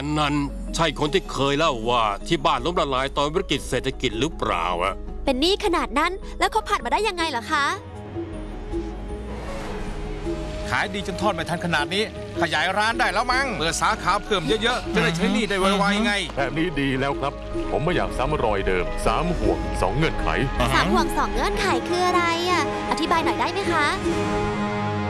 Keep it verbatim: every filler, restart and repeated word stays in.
านนันใช่คนที่เคยเล่าว่าที่บ้านล้มละลายตอนวิกฤตเศรษฐกิจหรือเปล่าอะเป็นหนี้ขนาดนั้นแล้วเขาผ่านมาได้ยังไงเหรอคะขายดีจนทอดไม่ทันขนาดนี้ขยายร้านได้แล้วมั้งเปิดสาขาเพิ่มเยอะๆจะได้ใช้หนี้ได้ไวๆไงแบบนี้ดีแล้วครับผมไม่อยากซ้ำรอยเดิมสามห่วงสองเงื่อนไขสามห่วงสองเงื่อนไขคืออะไรอ่ะอธิบายหน่อยได้ไหมคะ